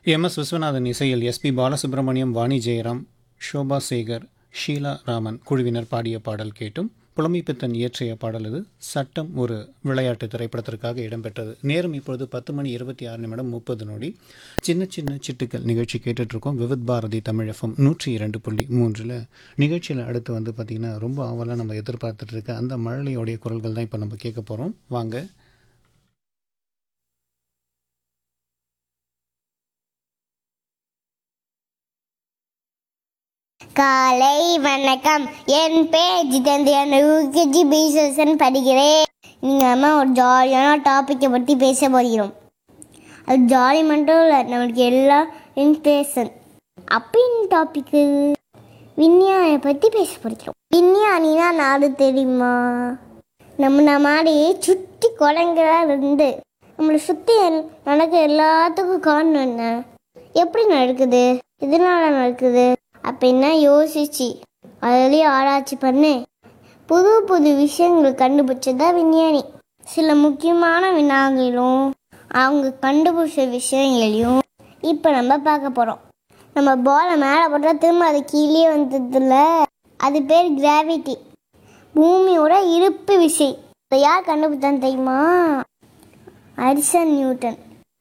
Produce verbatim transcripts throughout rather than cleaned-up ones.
M S Viswanathan இசையில் S B Balasubramaniam, Vani Jayaram, Shobha Sekar, Sheila Raman குழுவினர் பாடிய பாடல் கேட்டும். புலமைப்பித்தன் இயற்றிய பாடல் இது. சட்டம் ஒரு விளையாட்டு திரைப்படத்திற்காக இடம்பெற்றது. நேரம் இப்பொழுது பத்து மணி இருபத்தி ஆறு நிமிடம் முப்பது நொடி. சின்ன சின்ன சிட்டுக்கள் நிகழ்ச்சி கேட்டுட்ருக்கோம். விவித் பாரதி தமிழ் எஃப்எம் நூற்றி இரண்டு புள்ளி மூன்றில். நிகழ்ச்சியில் அடுத்து வந்து பார்த்திங்கன்னா ரொம்ப ஆவலாக நம்ம எதிர்பார்த்துட்டு இருக்க அந்த மழலையோடைய குரல்கள் தான் இப்போ நம்ம கேட்க போகிறோம். வாங்க. காலை வணக்கம். என் பேர் ஜிதேந்திரன். யூகேஜி பி செக்ஷன் படிக்கிறேன். நீங்கள் அம்மா ஒரு ஜாலியான டாப்பிக்கை பற்றி பேச போகிறோம். அது ஜாலி மட்டும் இல்லை, நம்மளுக்கு எல்லாம் இன்ஸ்பிரேஷன். அப்படின்னு டாப்பிக்கு விஞ்ஞானியை பற்றி பேச போகிறோம். விஞ்ஞானினா நாடு தெரியுமா? நம்ம மாதிரி சுற்றி குழந்தைங்களா இருந்து நம்மளை சுற்றி நடக்க எல்லாத்துக்கும் காரணம் என்ன? எப்படி நடக்குது? எதனால நடக்குது அப்படின்னா யோசிச்சு அதுலேயே ஆராய்ச்சி பண்ணி புது புது விஷயங்கள் கண்டுபிடிச்சதா விஞ்ஞானி. சில முக்கியமான வினாக்களும் அவங்க கண்டுபிடிச்ச விஷயங்களையும் இப்போ நம்ம பார்க்க போகிறோம். நம்ம பாலை மேலே போட்டால் திரும்ப அது கீழே வந்ததில்ல, அது பேர் கிராவிட்டி, பூமியோட இருப்பு விசை. அதை யார் கண்டுபிடிச்சான்னு தெரியுமா? Isaac Newton.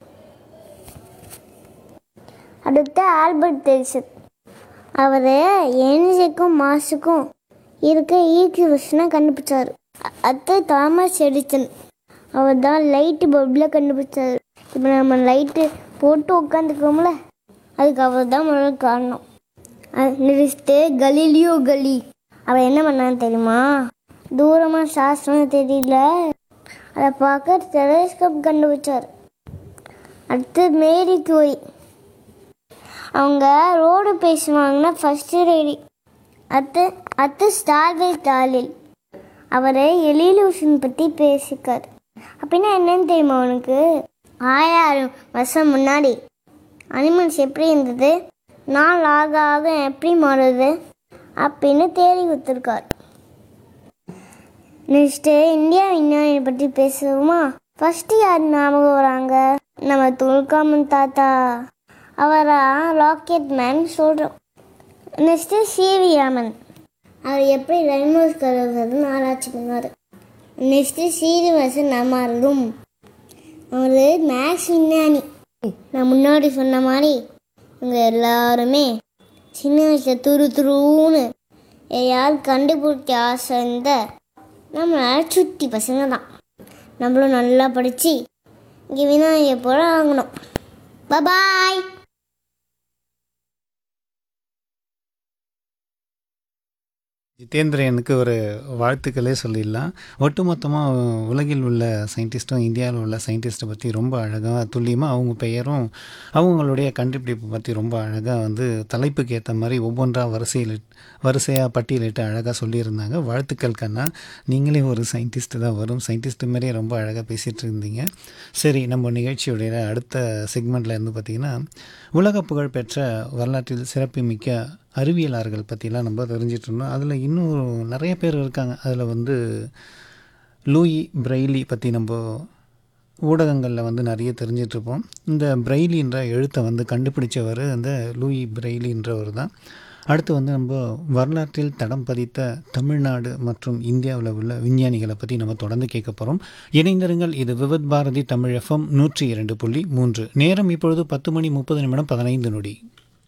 அடுத்து ஆல்பர்ட் ஐன்ஸ்டைன். அவர் எனர்ஜிக்கும் மாசுக்கும் இருக்க ஈக்குவேஷனை கண்டுபிடிச்சார். அடுத்து தாமஸ் எடிசன். அவர் தான் லைட்டு பல்பில் கண்டுபிடிச்சார். இப்போ நம்ம லைட்டு போட்டு உட்காந்துக்கோம்ல, அதுக்கு அவர் தான் முதல் காரணம். நெக்ஸ்ட்டு கலீலியோ கலி. அவர் என்ன பண்ணான்னு தெரியுமா? தூரமாக சாஸ்திரம் தெரியல, அதை பார்க்க டெலஸ்கோப் கண்டுபிடிச்சார். அடுத்து மேரி கியூரி. அவங்க ரோடு பேசுவாங்கன்னா ஃபஸ்ட்டு ரெடி. அத்து அத்து ஸ்டார்வேஸ் டாலில். அவரை எலிலூஷன் பற்றி பேசிக்கார். அப்படின்னா என்னன்னு தெரியுமா அவனுக்கு? ஆயிரம் வருஷம் முன்னாடி அனிமல்ஸ் எப்படி இருந்தது, நாள் ஆக ஆக எப்படி மாறுது அப்படின்னு தேடி கொடுத்துருக்கார். நெக்ஸ்ட்டு இந்தியா விஞ்ஞானியை பற்றி பேசுவோமா? ஃபஸ்ட்டு யார் ஞாபகம் வராங்க? நம்ம துல்காமன் தாத்தா. அவரா ராக்கெட் மேன் சொல்கிறோம். Next CV Raman. அவர் எப்படி ரெயின்போஸ் கலர்ஸ்னு ஆராய்ச்சி பண்ணார். நெக்ஸ்ட்டு சீனிவாசன் அமரும். அவர் மேக்ஸ் விஞ்ஞானி. நான் முன்னாடி சொன்ன மாதிரி இவங்க எல்லாருமே சின்ன வயசில் துரு துருன்னு யார் கண்டுபிடிக்க ஆசை இருந்த நம்மளால சுட்டி பசங்க தான். நம்மளும் நல்லா படித்து இங்கே விநாயகர் போல வாங்கணும். பாய். ஜிதேந்திரனுக்கு ஒரு வாழ்த்துக்களே சொல்லிடலாம். ஒட்டுமொத்தமாக உலகில் உள்ள சயின்டிஸ்ட்டும் இந்தியாவில் உள்ள சயின்டிஸ்ட்டை பற்றி ரொம்ப அழகாக துல்லியமாக அவங்க பெயரும் அவங்களுடைய கண்டுபிடிப்பை பற்றி ரொம்ப அழகாக வந்து தலைப்புக்கு ஏற்ற மாதிரி ஒவ்வொன்றாக வரிசையில் வரிசையாக பட்டியலிட்டு அழகாக சொல்லியிருந்தாங்க. வாழ்த்துக்கள் கண்ணா, நீங்களே ஒரு சயின்டிஸ்ட்டு தான். வரும் சயின்டிஸ்ட்டு மாதிரியே ரொம்ப அழகாக பேசிகிட்டு இருந்தீங்க. சரி, நம்ம நிகழ்ச்சியுடைய அடுத்த செக்மெண்ட்டில் இருந்து பார்த்திங்கன்னா உலக புகழ்பெற்ற வரலாற்றில் சிறப்புமிக்க அறிவியலாளர்கள் பற்றிலாம் நம்ம தெரிஞ்சிட்டு இருந்தோம். அதில் இன்னும் நிறைய பேர் இருக்காங்க. அதில் வந்து லூயி பிரெய்லி பற்றி நம்ம ஊடகங்களில் வந்து நிறைய தெரிஞ்சிட்ருப்போம். இந்த பிரெய்லின்ற எழுத்தை வந்து கண்டுபிடிச்சவர் அந்த லூயி பிரெய்லின்றவர் தான். அடுத்து வந்து நம்ம வரலாற்றில் தடம் பதித்த தமிழ்நாடு மற்றும் இந்தியாவில் உள்ள விஞ்ஞானிகளை பற்றி நம்ம தொடர்ந்து கேட்க போகிறோம். இணைந்திருங்கள். இது விவித் பாரதி தமிழ் எஃப்எம் நூற்றி இரண்டு புள்ளி மூன்று. நேரம் இப்பொழுது பத்து மணி முப்பது நிமிடம் பதினைந்து நொடி.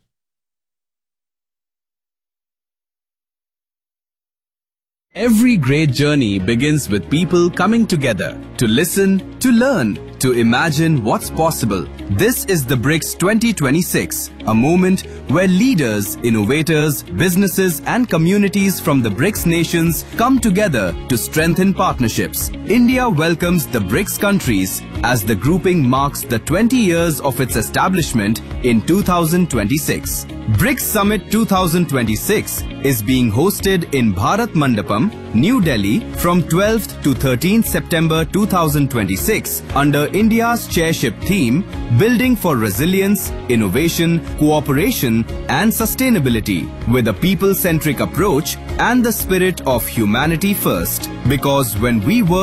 Every great journey begins with people coming together to listen, to learn, to imagine what's possible. This is the BRICS twenty twenty-six, a moment where leaders, innovators, businesses and communities from the BRICS nations come together to strengthen partnerships. India welcomes the BRICS countries as the grouping marks the twenty years of its establishment in two thousand twenty-six. BRICS Summit twenty twenty-six is being hosted in Bharat Mandapam, New Delhi from twelfth to thirteenth September two thousand twenty-six under India's chairship theme Building for Resilience, Innovation, Cooperation and Sustainability with a people-centric approach and the spirit of humanity first. Because when we work